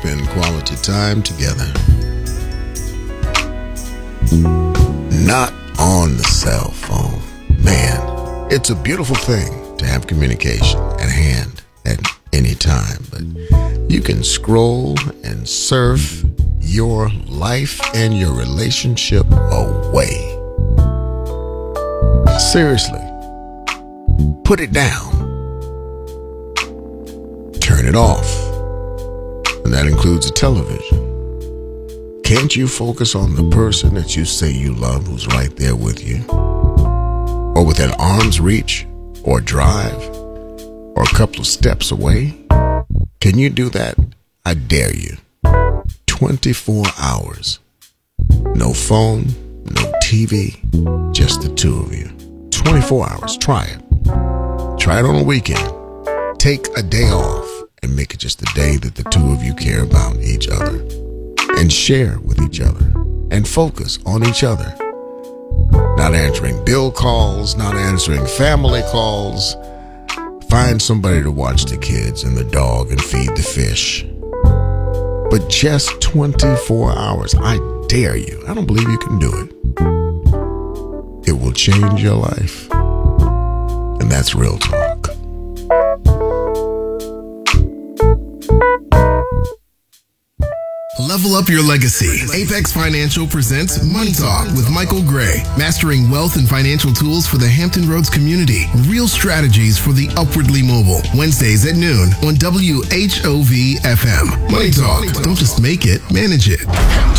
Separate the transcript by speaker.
Speaker 1: spend quality time together. Not on the cell phone. Man, it's a beautiful thing to have communication at hand at any time, but you can scroll and surf your life and your relationship away. Seriously, put it down. Turn it off. And that includes the television. Can't you focus on the person that you say you love who's right there with you? Or within arm's reach, or drive, or a couple of steps away? Can you do that? I dare you. 24 hours. No phone, no TV, just the two of you. 24 hours. Try it. Try it on a weekend. Take a day off and make it just a day that the two of you care about each other and share with each other and focus on each other. Not answering bill calls, not answering family calls. Find somebody to watch the kids and the dog and feed the fish. But just 24 hours. I dare you. I don't believe you can do it. It will change your life. And that's real talk.
Speaker 2: Level up your legacy. Apex Financial presents Money Talk with Michael Gray. Mastering wealth and financial tools for the Hampton Roads community. Real strategies for the upwardly mobile. Wednesdays at noon on WHOV FM. Money Talk. Don't just make it, manage it.